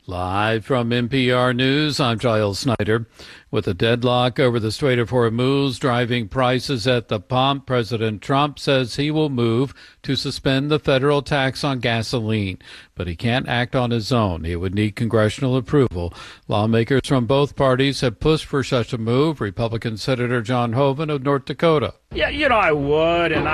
Live from NPR News, I'm Giles Snyder. With a deadlock over the Strait of Hormuz driving prices at the pump, President Trump says he will move to suspend the federal tax on gasoline. But he can't act on his own. He would need congressional approval. Lawmakers from both parties have pushed for such a move. Republican Senator John Hoeven of North Dakota. Yeah, I would, and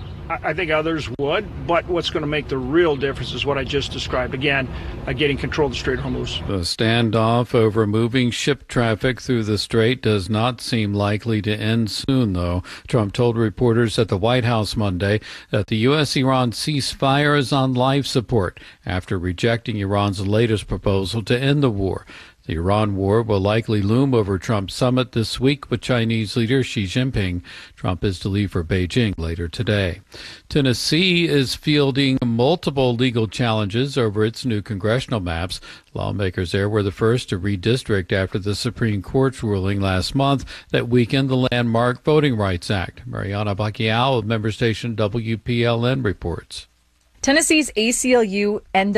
I think others would, but what's going to make the real difference is what I just described. Again, getting control of the Strait of Hormuz. The standoff over moving ship traffic through the strait does not seem likely to end soon, though. Trump told reporters at the White House Monday that the U.S.-Iran ceasefire is on life support after rejecting Iran's latest proposal to end the war. The Iran war will likely loom over Trump's summit this week with Chinese leader Xi Jinping. Trump is to leave for Beijing later today. Tennessee is fielding multiple legal challenges over its new congressional maps. Lawmakers there were the first to redistrict after the Supreme Court's ruling last month that weakened the landmark Voting Rights Act. Mariana Pacquiao of member station WPLN reports. Tennessee's ACLU,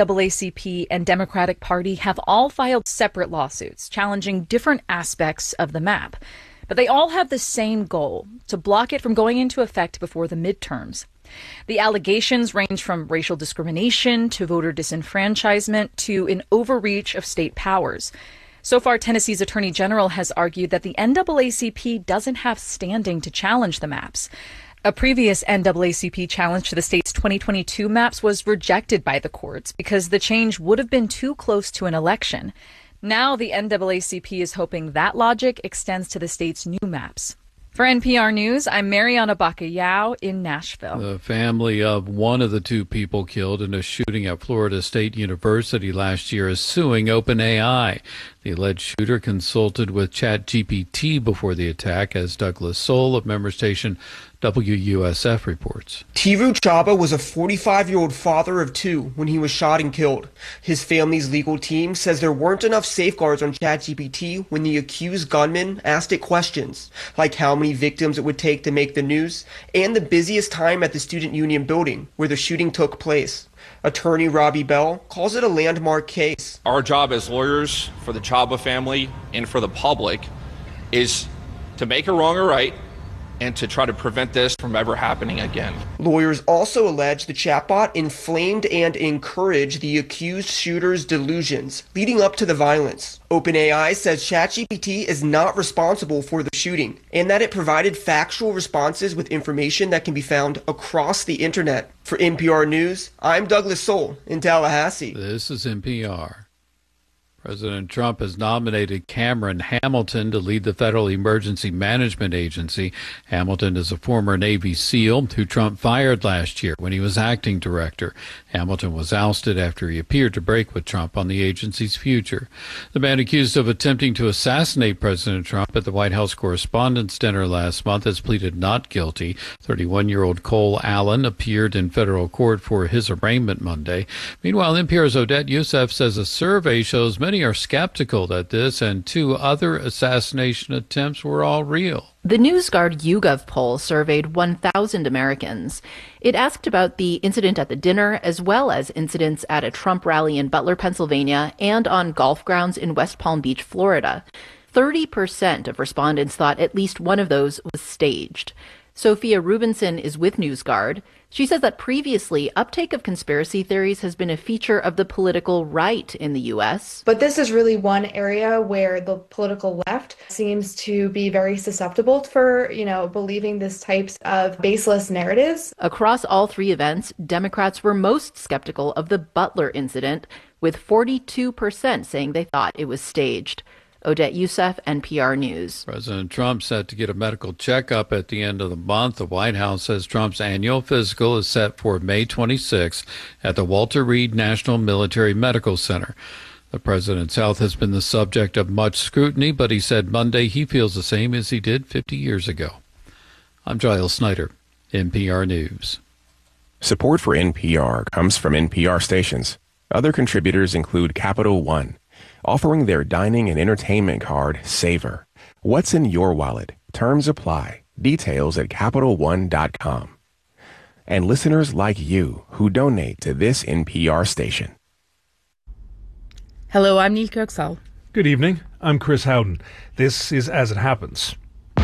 NAACP, and Democratic Party have all filed separate lawsuits challenging different aspects of the map. But they all have the same goal, to block it from going into effect before the midterms. The allegations range from racial discrimination to voter disenfranchisement to an overreach of state powers. So far, Tennessee's Attorney General has argued that the NAACP doesn't have standing to challenge the maps. A previous NAACP challenge to the state's 2022 maps was rejected by the courts because the change would have been too close to an election. Now the NAACP is hoping that logic extends to the state's new maps. For NPR News, I'm Mariana Pacquiao in Nashville. The family of one of the two people killed in a shooting at Florida State University last year is suing OpenAI. The alleged shooter consulted with ChatGPT before the attack, as Douglas Soul of member station WUSF reports. Tiru Chaba was a 45-year-old father of two when he was shot and killed. His family's legal team says there weren't enough safeguards on ChatGPT when the accused gunman asked it questions, like how many victims it would take to make the news, and the busiest time at the Student Union building where the shooting took place. Attorney Robbie Bell calls it a landmark case. Our job as lawyers for the Chaba family and for the public is to make a wrong a right and to try to prevent this from ever happening again. Lawyers also allege the chatbot inflamed and encouraged the accused shooter's delusions, leading up to the violence. OpenAI says ChatGPT is not responsible for the shooting, and that it provided factual responses with information that can be found across the internet. For NPR News, I'm Douglas Soul in Tallahassee. This is NPR. President Trump has nominated Cameron Hamilton to lead the Federal Emergency Management Agency. Hamilton is a former Navy SEAL who Trump fired last year when he was acting director. Hamilton was ousted after he appeared to break with Trump on the agency's future. The man accused of attempting to assassinate President Trump at the White House Correspondents' Dinner last month has pleaded not guilty. 31-year-old Cole Allen appeared in federal court for his arraignment Monday. Meanwhile, NPR's Odette Youssef says a survey shows many are skeptical that this and two other assassination attempts were all real. The NewsGuard YouGov poll surveyed 1,000 Americans. It asked about the incident at the dinner, as well as incidents at a Trump rally in Butler, Pennsylvania, and on golf grounds in West Palm Beach, Florida. 30% of respondents thought at least one of those was staged. Sophia Rubinson is with NewsGuard. She says that previously, uptake of conspiracy theories has been a feature of the political right in the U.S. But this is really one area where the political left seems to be very susceptible for, believing this types of baseless narratives. Across all three events, Democrats were most skeptical of the Butler incident, with 42% saying they thought it was staged. Odette Youssef, NPR News. President Trump set to get a medical checkup at the end of the month. The White House says Trump's annual physical is set for May 26 at the Walter Reed National Military Medical Center. The president's health has been the subject of much scrutiny, but he said Monday he feels the same as he did 50 years ago. I'm Giles Snyder, NPR News. Support for NPR comes from NPR stations. Other contributors include Capital One, offering their dining and entertainment card, Savor. What's in your wallet? Terms apply. Details at CapitalOne.com. And listeners like you who donate to this NPR station. Hello, I'm Neil Kirksall. Good evening. I'm Chris Howden. This is As It Happens.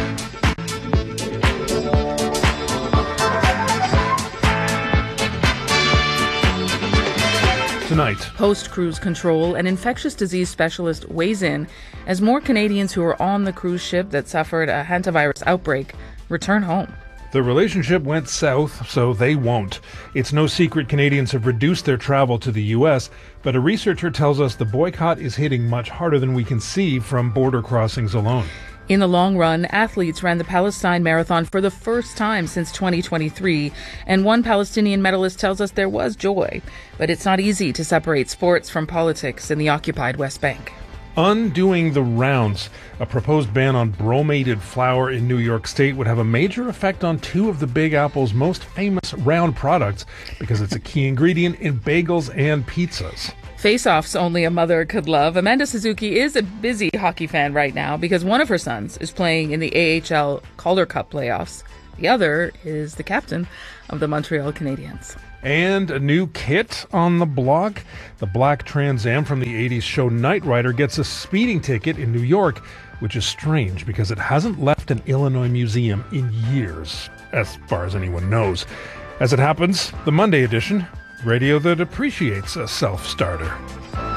Tonight, Post-cruise control, an infectious disease specialist weighs in as more Canadians who were on the cruise ship that suffered a hantavirus outbreak return home. the relationship went south, so they won't. It's no secret Canadians have reduced their travel to the U.S., but a researcher tells us the boycott is hitting much harder than we can see from border crossings alone. In the long run, athletes ran the Palestine Marathon for the first time since 2023, and one Palestinian medalist tells us there was joy. But it's not easy to separate sports from politics in the occupied West Bank. Undoing the rounds. A proposed ban on bromated flour in New York State would have a major effect on two of the Big Apple's most famous round products because it's a key ingredient in bagels and pizzas. Face-offs only a mother could love. Amanda Suzuki is a busy hockey fan right now because one of her sons is playing in the AHL Calder Cup playoffs. The other is the captain of the Montreal Canadiens. And a new kit on the block. The black Trans Am from the 80s show Knight Rider gets a speeding ticket in New York, which is strange because it hasn't left an Illinois museum in years, as far as anyone knows. As it happens, the Monday edition, radio that appreciates a self-starter.